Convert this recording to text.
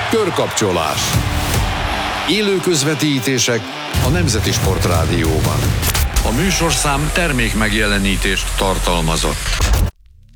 Körkapcsolás. Élő közvetítések a Nemzeti Sportrádióban. A műsorszám termék megjelenítést tartalmazott.